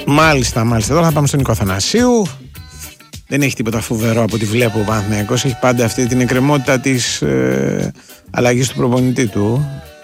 Μάλιστα. Τώρα θα πάμε στον Νικό Θανασίου. Δεν έχει τίποτα φοβερό από ό,τι βλέπω ο Παναθηναϊκός. Έχει πάντα αυτή την εκκρεμότητα της αλλαγής του προπονητή του.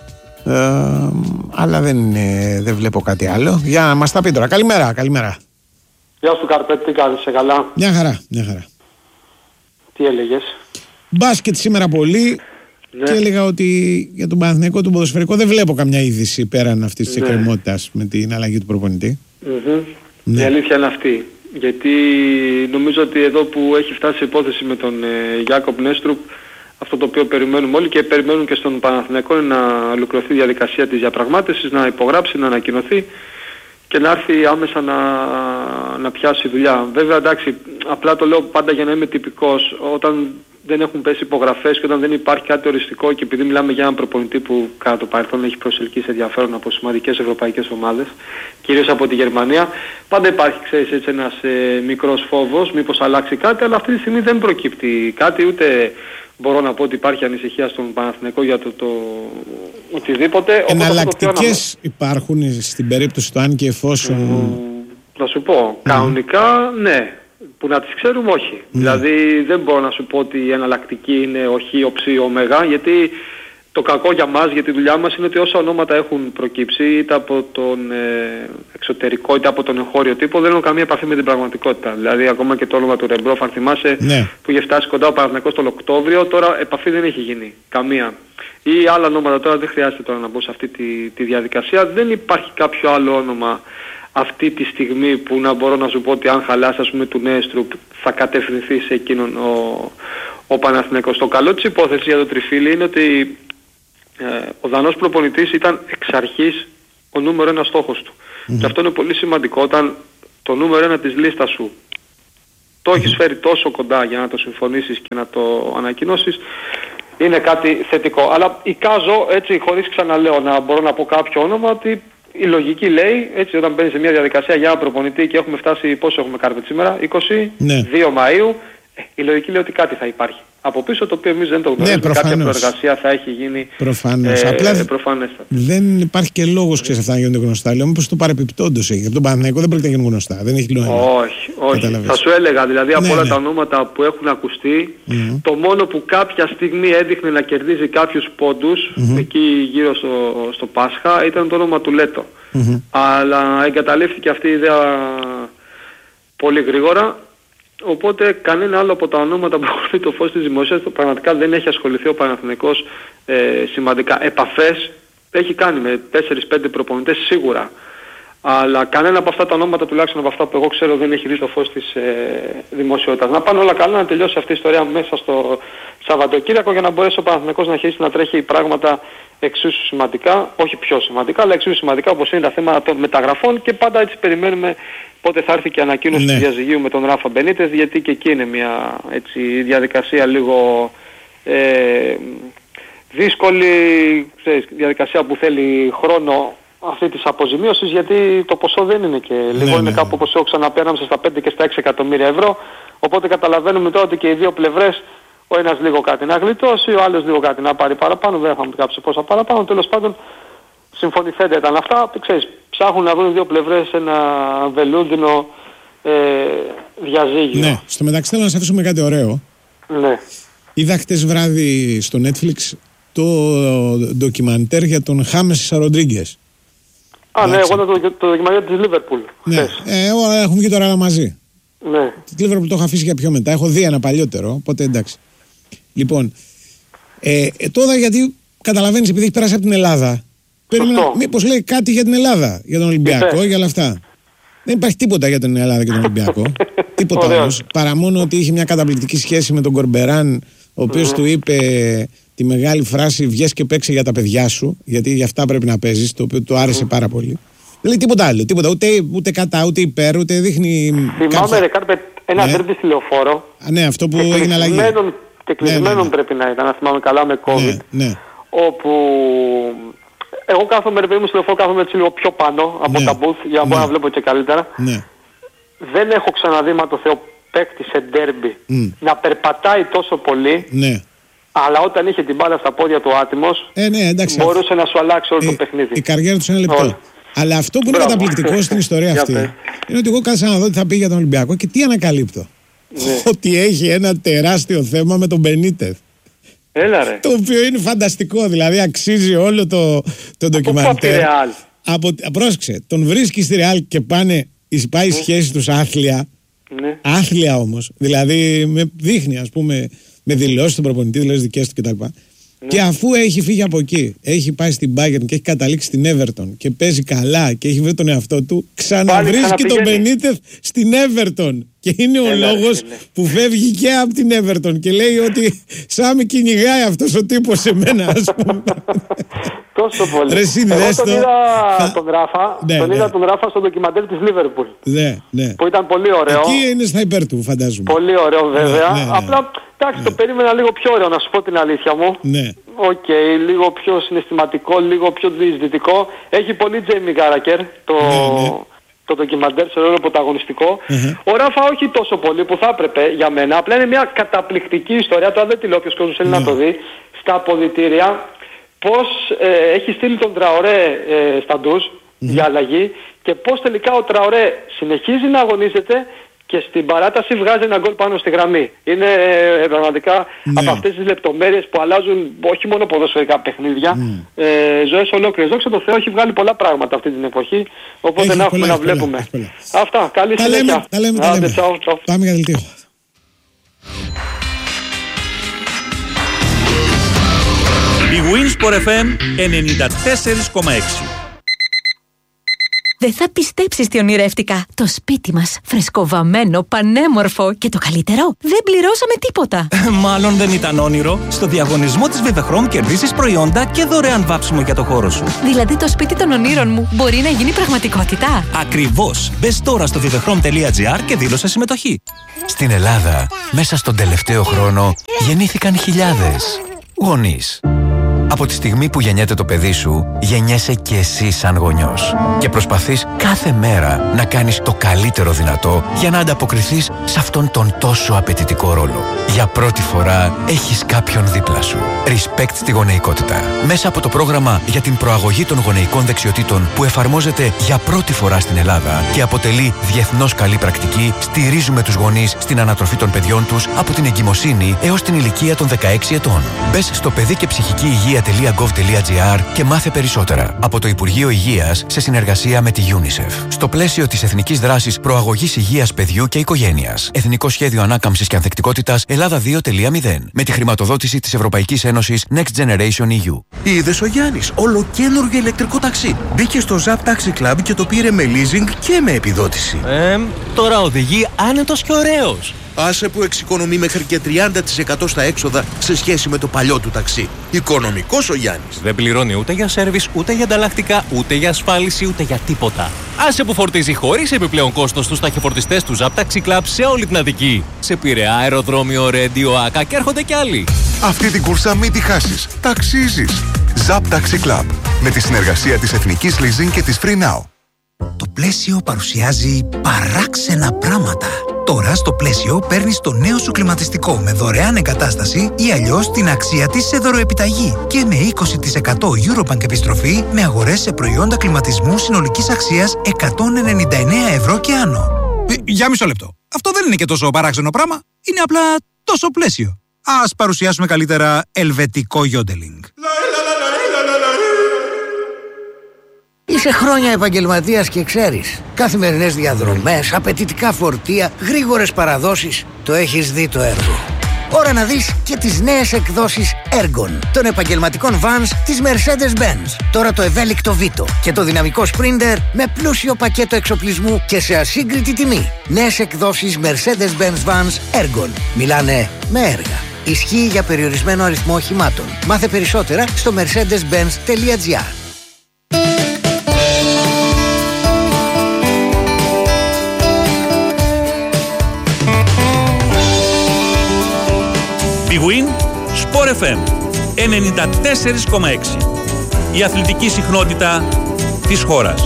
Αλλά δεν βλέπω κάτι άλλο. Για να μας τα πει τώρα. Καλημέρα. Γεια σου Καρπέτη, τι κάνεις, καλά? Μια χαρά. Τι έλεγες? Μπάσκετ σήμερα πολύ. Ναι. Και έλεγα ότι για τον Παναθηναϊκό του ποδοσφαιρικό δεν βλέπω καμιά είδηση πέραν αυτής της εκκρεμότητας με την αλλαγή του προπονητή. Ναι. Η αλήθεια είναι αυτή. Γιατί νομίζω ότι εδώ που έχει φτάσει η υπόθεση με τον Γιάκοπ Νέστρουπ, αυτό το οποίο περιμένουμε όλοι και περιμένουν και στον Παναθηναϊκό είναι να ολοκληρωθεί η διαδικασία της διαπραγμάτευσης, να υπογράψει, να ανακοινωθεί και να έρθει άμεσα να πιάσει δουλειά. Βέβαια, εντάξει, απλά το λέω πάντα για να είμαι τυπικός, όταν δεν έχουν πέσει υπογραφές και όταν δεν υπάρχει κάτι οριστικό και επειδή μιλάμε για έναν προπονητή που κατά το παρελθόν έχει προσελκύσει ενδιαφέρον από σημαντικές ευρωπαϊκές ομάδες, κυρίως από τη Γερμανία, πάντα υπάρχει, ξέρεις, έτσι ένας μικρός φόβος, μήπως αλλάξει κάτι, αλλά αυτή τη στιγμή δεν προκύπτει κάτι, ούτε μπορώ να πω ότι υπάρχει ανησυχία στον Παναθηναϊκό για το οτιδήποτε. Εναλλακτικές υπάρχουν στην περίπτωση του αν και εφόσον... Θα σου πω, κανονικά ναι. Που να τις ξέρουμε όχι. Δηλαδή δεν μπορώ να σου πω ότι η εναλλακτική είναι ο Χ, ο Ψ, ο Ωμέγα, γιατί το κακό για μας, για τη δουλειά μας είναι ότι όσα ονόματα έχουν προκύψει είτε από τον εξωτερικό είτε από τον εγχώριο τύπο δεν έχουν καμία επαφή με την πραγματικότητα. Δηλαδή ακόμα και το όνομα του Ρεμπρόφ, αν θυμάσαι, που είχε φτάσει κοντά ο Παναθηναϊκός τον Οκτώβριο, τώρα επαφή δεν έχει γίνει. Καμία. Ή άλλα ονόματα, τώρα δεν χρειάζεται τώρα να μπω σε αυτή τη διαδικασία. Δεν υπάρχει κάποιο άλλο όνομα αυτή τη στιγμή που να μπορώ να σου πω ότι αν χαλάσει ας πούμε του Νέστρουπ θα κατευθυνθεί σε εκείνον ο Παναθηναϊκός. Το καλό της υπόθεσης για το Τριφύλι είναι ότι ο Δανός προπονητής ήταν εξ αρχής ο νούμερο ένα στόχος του. Και αυτό είναι πολύ σημαντικό όταν το νούμερο ένα της λίστας σου το έχεις φέρει τόσο κοντά για να το συμφωνήσεις και να το ανακοινώσεις, είναι κάτι θετικό. Αλλά εικάζω έτσι χωρίς ξαναλέω να μπορώ να πω κάποιο όνομα ότι η λογική λέει, έτσι όταν μπαίνει σε μια διαδικασία για ένα προπονητή και έχουμε φτάσει, πόσο έχουμε Κάρπετ σήμερα, 22 Μαΐου, η λογική λέει ότι κάτι θα υπάρχει από πίσω, το οποίο εμείς δεν το γνωρίζουμε, κάποια προεργασία θα έχει γίνει προφανέστατα. Δεν υπάρχει και λόγος, ξέρεις, αυτά να γίνονται γνωστά. Λέω, μήπως το παρεπιπτόντος έχει. Από τον Παναθηναϊκό δεν πρόκειται να γίνουν γνωστά. Δεν έχει νόημα. Όχι. Θα σου έλεγα, δηλαδή από όλα τα ονόματα που έχουν ακουστεί, το μόνο που κάποια στιγμή έδειχνε να κερδίζει κάποιους πόντους, εκεί γύρω στο Πάσχα, ήταν το όνομα του Λέτο. Αλλά εγκαταλείφθηκε αυτή η ιδέα πολύ γρήγορα. Οπότε κανένα άλλο από τα ονόματα που έχουν το φως της δημοσίας πραγματικά δεν έχει ασχοληθεί ο Παναθηναϊκός σημαντικά. Επαφές έχει κάνει με 4-5 προπονητές σίγουρα. Αλλά κανένα από αυτά τα ονόματα, τουλάχιστον από αυτά που εγώ ξέρω, δεν έχει δει το φως της δημοσιότητας. Να πάνε όλα καλά, να τελειώσει αυτή η ιστορία μέσα στο Σαββατοκύριακο για να μπορέσει ο Παναθηναϊκός να αρχίσει να τρέχει πράγματα εξίσου σημαντικά, όχι πιο σημαντικά, αλλά εξίσου σημαντικά όπως είναι τα θέματα των μεταγραφών και πάντα έτσι περιμένουμε πότε θα έρθει και η ανακοίνωση του διαζυγίου με τον Ράφα Μπενίτες, γιατί και εκεί είναι μια έτσι, διαδικασία λίγο δύσκολη, ξέρεις, διαδικασία που θέλει χρόνο αυτή της αποζημίωσης, γιατί το ποσό δεν είναι και λίγο, είναι κάπου όπως έχω ξαναπεί ανάμεσα στα 5 και στα 6 εκατομμύρια ευρώ, οπότε καταλαβαίνουμε τώρα ότι και οι δύο πλευρές, ο ένας λίγο κάτι να γλιτώσει, ο άλλος λίγο κάτι να πάρει παραπάνω, δεν θα μου κάψει πόσα παραπάνω, τέλος πάντων συμφωνηθέντα ήταν αυτά, ξέρεις, ψάχνουν να βρουν δύο πλευρές ένα βελούδινο διαζύγιο. Ναι, στο μεταξύ θέλω να σας αφήσουμε κάτι ωραίο. Ναι. Είδα χτες βράδυ στο Netflix το ντοκιμαντέρ για τον Χάμες Ροντρίγκες. Ναι, εγώ είδα το ντοκιμαντέρ της Λίβερπουλ. Ναι, έχουμε βγει τώρα μαζί. Ναι. Τη Λίβερπουλ το έχω αφήσει για πιο μετά, έχω δει ένα παλιότερο, οπότε εντάξει. Λοιπόν, τώρα γιατί καταλαβαίνεις, επειδή έχει περάσει από την Ελλάδα, μήπως λέει κάτι για την Ελλάδα, για τον Ολυμπιακό, για όλα αυτά. Δεν υπάρχει τίποτα για την Ελλάδα και τον Ολυμπιακό. Τίποτα όμως. Παρά μόνο ότι είχε μια καταπληκτική σχέση με τον Κορμπεράν, ο οποίος του είπε τη μεγάλη φράση «Βγες και παίξε για τα παιδιά σου», γιατί για αυτά πρέπει να παίζεις, το οποίο του άρεσε πάρα πολύ. Δεν λέει τίποτα άλλο. Τίποτα, ούτε κατά, ούτε υπέρ, ούτε δείχνει. Θυμάμαι, ρε Κάρπετ, ένα ντέρμπι στη Λεωφόρο. Ναι, αυτό που έγινε αλλαγή. Και κλεισμένον πρέπει να ήταν, να θυμάμαι καλά, με COVID. Όπου εγώ κάθομαι, ρε παιδί μου, στη Λεωφόρο, κάθομαι έτσι λίγο πιο πάνω από τα booth για να μπορώ να βλέπω και καλύτερα. Δεν έχω ξαναδεί, μα το Θεό, παίκτη σε ντέρμπι να περπατάει τόσο πολύ. Αλλά όταν είχε την μπάλα στα πόδια του άτιμος, μπορούσε να σου αλλάξει όλο το παιχνίδι. Η καριέρα του σε ένα λεπτό. Αλλά αυτό που είναι καταπληκτικό στην ιστορία αυτή είναι ότι εγώ κάθισα να δω τι θα πει για τον Ολυμπιακό και τι ανακαλύπτω. Ναι. Ότι έχει ένα τεράστιο θέμα με τον Μπενίτεθ. Έλα ρε. Το οποίο είναι φανταστικό, δηλαδή αξίζει όλο το ντοκιμαντέρ. Πρόσεξε, τον βρίσκει στη Ρεάλ και πάει η σχέση τους άθλια. Ναι. Άθλια όμως. Δηλαδή με δείχνει, ας πούμε, με δηλώσεις του προπονητή, δηλώσεις δικές του κτλ. Ναι. Και αφού έχει φύγει από εκεί, έχει πάει στην Bayern και έχει καταλήξει στην Everton και παίζει καλά και έχει βρει τον εαυτό του, ξαναβρίσκει τον Μπενίτεθ στην Everton. Και είναι ο λόγος που φεύγει και από την Everton και λέει ότι σαν με κυνηγάει αυτός ο τύπος σε μένα, ας πούμε. Τόσο πολύ. Ρε, εγώ τον είδα τον Ράφα στο ντοκιμαντέρ της Liverpool. Ναι. Που ήταν πολύ ωραίο. Εκεί είναι στα υπέρ του, φαντάζομαι. Πολύ ωραίο βέβαια. Απλά, εντάξει, το περίμενα λίγο πιο ωραίο, να σου πω την αλήθεια μου. Ναι. Οκ, λίγο πιο συναισθηματικό, λίγο πιο διεισδυτικό. Έχει πολύ Τζέιμι Γκάρακερ το ντοκιμαντέρ σε ρόλο πρωταγωνιστικό. Ο Ράφα όχι τόσο πολύ που θα έπρεπε για μένα. Απλά είναι μια καταπληκτική ιστορία. Τώρα δεν τη λέω, ποιος κόσμος θέλει να το δει. Στα αποδυτήρια, πώς έχει στείλει τον Τραορέ στα ντους για αλλαγή και πώς τελικά ο Τραορέ συνεχίζει να αγωνίζεται και στην παράταση βγάζει ένα γκολ πάνω στη γραμμή. Είναι πραγματικά από αυτές τις λεπτομέρειες που αλλάζουν όχι μόνο ποδοσφαιρικά παιχνίδια, ζωές ολόκληρες. Δόξα τω Θεώ, έχει βγάλει πολλά πράγματα αυτή την εποχή, οπότε να έχουμε να βλέπουμε. Αυτά, καλή συνέχεια. Τα λέμε. Πάμε για δελτίο. Η Winsport FM 94,6. Δεν θα πιστέψεις τι ονειρεύτηκα. Το σπίτι μας, φρεσκοβαμμένο, πανέμορφο και το καλύτερο, δεν πληρώσαμε τίποτα. Μάλλον δεν ήταν όνειρο. Στο διαγωνισμό της Vivechrome κερδίσεις προϊόντα και δωρεάν βάψιμο για το χώρο σου. Δηλαδή το σπίτι των ονείρων μου μπορεί να γίνει πραγματικότητα. Ακριβώς. Μπες τώρα στο vivechrome.gr και δήλωσε συμμετοχή. Στην Ελλάδα, μέσα στον τελευταίο χρόνο, γεννήθηκαν χιλιάδες γονείς. Από τη στιγμή που γεννιέται το παιδί σου, γεννιέσαι και εσύ σαν γονιός. Και προσπαθείς κάθε μέρα να κάνεις το καλύτερο δυνατό για να ανταποκριθείς σε αυτόν τον τόσο απαιτητικό ρόλο. Για πρώτη φορά έχεις κάποιον δίπλα σου. Respect στη γονεϊκότητα. Μέσα από το πρόγραμμα για την προαγωγή των γονεϊκών δεξιοτήτων που εφαρμόζεται για πρώτη φορά στην Ελλάδα και αποτελεί διεθνώς καλή πρακτική, στηρίζουμε τους γονείς στην ανατροφή των παιδιών τους από την εγκυμοσύνη έως την ηλικία των 16 ετών. Μπες στο παιδί και ψυχική υγεία.gov.gr και μάθε περισσότερα από το Υπουργείο Υγείας σε συνεργασία με τη UNICEF. Στο πλαίσιο της Εθνικής Δράσης Προαγωγής Υγείας Παιδιού και Οικογένειας. Εθνικό Σχέδιο Ανάκαμψης και Ανθεκτικότητας Ελλάδα 2.0. Με τη χρηματοδότηση της Ευρωπαϊκής Ένωσης Next Generation EU. Είδες ο Γιάννης, ολοκαίνουργιο ηλεκτρικό ταξί. Μπήκε στο Zap Taxi Club και το πήρε με leasing και με επιδότηση. Τώρα οδηγεί άνετος και ωραίος. Άσε που εξοικονομεί μέχρι και 30% στα έξοδα σε σχέση με το παλιό του ταξί. Οικονομικός ο Γιάννης. Δεν πληρώνει ούτε για σέρβις, ούτε για ανταλλακτικά, ούτε για ασφάλιση, ούτε για τίποτα. Άσε που φορτίζει χωρίς επιπλέον κόστος στους ταχυφορτιστές του Zap Taxi Club σε όλη την Αττική. Σε Πειραιά, αεροδρόμιο, Ρέντιο, Άκα και έρχονται κι άλλοι. Αυτή την κούρσα μην τη χάσεις. Ταξίζεις. Zap Taxi Club. Με τη συνεργασία της Εθνικής Leasing και της Free Now. Το Πλαίσιο παρουσιάζει παράξενα πράγματα. Τώρα στο Πλαίσιο παίρνεις το νέο σου κλιματιστικό με δωρεάν εγκατάσταση ή αλλιώς την αξία της σε δωροεπιταγή και με 20% Eurobank επιστροφή με αγορές σε προϊόντα κλιματισμού συνολικής αξίας 199 ευρώ και άνω. Για μισό λεπτό. Αυτό δεν είναι και τόσο παράξενο πράγμα. Είναι απλά τόσο Πλαίσιο. Ας παρουσιάσουμε καλύτερα ελβετικό γιόντελινγκ. Είσαι χρόνια επαγγελματίας και ξέρεις. Καθημερινές διαδρομές, απαιτητικά φορτία, γρήγορες παραδόσεις. Το έχεις δει το έργο. Ώρα να δεις και τις νέες εκδόσεις Ergon των επαγγελματικών vans της Mercedes-Benz. Τώρα το ευέλικτο Vito και το δυναμικό Sprinter με πλούσιο πακέτο εξοπλισμού και σε ασύγκριτη τιμή. Νέες εκδόσεις Mercedes-Benz vans Ergon. Μιλάνε με έργα. Ισχύει για περιορισμένο αριθμό οχημάτων. Μάθε περισσότερα στο mercedes-benz.gr. Big Win Sport FM 94,6. Η αθλητική συχνότητα της χώρας.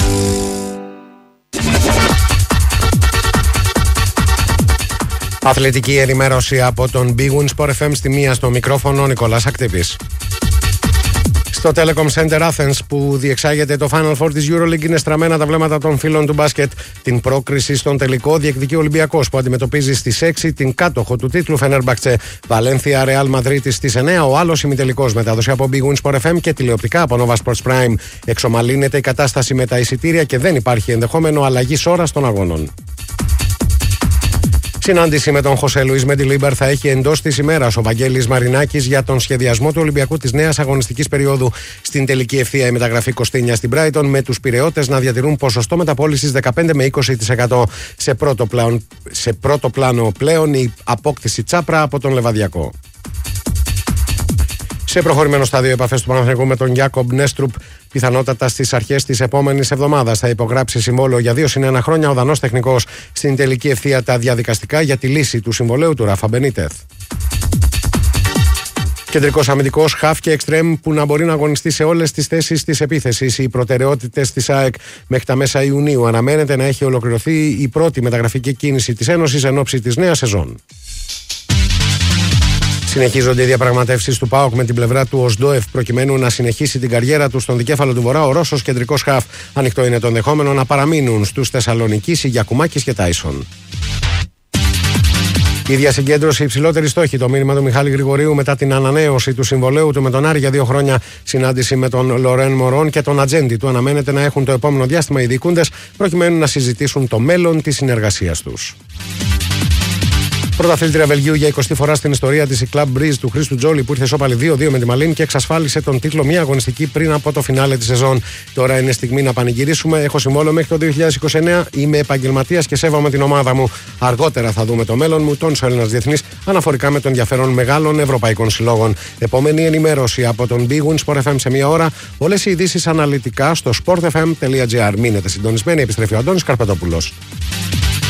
Αθλητική ενημέρωση από τον Big Win Sport FM στη μία στο μικρόφωνο Νικολάς Ακτύπης. Στο Telecom Center Athens που διεξάγεται το Final Four της EuroLeague είναι στραμμένα τα βλέμματα των φίλων του μπάσκετ. Την πρόκριση στον τελικό διεκδικεί ο Ολυμπιακός που αντιμετωπίζει στις 6 την κάτοχο του τίτλου Φενέρμπαχτσε. Βαλένθια Ρεάλ Μαδρίτης στις 9 ο άλλος ημιτελικός. Μετάδοση από Big Win Sport FM και τηλεοπτικά από Nova Sports Prime. Εξομαλύνεται η κατάσταση με τα εισιτήρια και δεν υπάρχει ενδεχόμενο αλλαγής ώρας των αγώνων. Συνάντηση με τον Χωσέ Λουίς Μεντιλίμπαρ θα έχει εντός της ημέρας ο Βαγγέλης Μαρινάκης για τον σχεδιασμό του Ολυμπιακού της νέας αγωνιστικής περίοδου. Στην τελική ευθεία η μεταγραφή Κωστίνια στην Brighton, με τους Πειραιώτες να διατηρούν ποσοστό μεταπώλησης 15 με 20%. Σε πρώτο πλάνο πλέον η απόκτηση Τσάπρα από τον Λεβαδιακό. Σε προχωρημένο στάδιο, επαφές του Παναθηναϊκού με τον Γιάκομπ Νέστρουπ. Πιθανότατα στις αρχές της επόμενης εβδομάδας θα υπογράψει συμβόλαιο για 2 συν 1 χρόνια ο Δανός τεχνικός. Στην τελική ευθεία τα διαδικαστικά για τη λύση του συμβολαίου του Ράφα Μπενίτεθ. Κεντρικός αμυντικός, χαφ και εξτρέμ που να μπορεί να αγωνιστεί σε όλες τις θέσεις της επίθεσης. Οι προτεραιότητες της ΑΕΚ μέχρι τα μέσα Ιουνίου. Αναμένεται να έχει ολοκληρωθεί η πρώτη μεταγραφική κίνηση της Ένωσης εν ώψη της νέας σεζόν. Συνεχίζονται οι διαπραγματεύσεις του ΠΑΟΚ με την πλευρά του Οσντόεφ προκειμένου να συνεχίσει την καριέρα του στον δικέφαλο του Βορρά ο Ρώσος κεντρικός χαφ. Ανοιχτό είναι το ενδεχόμενο να παραμείνουν στους Θεσσαλονικείς οι Γιακουμάκης και Τάισον. Η ίδια συγκέντρωση, υψηλότερη στόχη. Το μήνυμα του Μιχάλη Γρηγορίου μετά την ανανέωση του συμβολαίου του με τον Άρη για 2 χρόνια. Συνάντηση με τον Λορέν Μωρόν και τον ατζέντη του αναμένεται να έχουν το επόμενο διάστημα οι διοικούντες προκειμένου να συζητήσουν το μέλλον της συνεργασίας τους. Πρωταθλήτρια Βελγίου για 20η φορά στην ιστορία της, η Club Breeze του Χρήστου Τζόλι που ήρθε σώπαλη 2-2 με τη Μαλίν και εξασφάλισε τον τίτλο μία αγωνιστική πριν από το φινάλε της σεζόν. Τώρα είναι στιγμή να πανηγυρίσουμε. Έχω συμβόλαιο μέχρι το 2029. Είμαι επαγγελματίας και σέβομαι την ομάδα μου. Αργότερα θα δούμε το μέλλον μου, τόνισε ο Έλληνας διεθνής αναφορικά με το ενδιαφέρον μεγάλων ευρωπαϊκών συλλόγων. Επόμενη ενημέρωση από τον Big Win Sport FM σε μία ώρα. Όλες οι ειδήσεις αναλυτικά στο sportfm.gr. Μείνετε συντονισμένοι, επιστρέφει ο Αντώνης Καρπετόπουλος.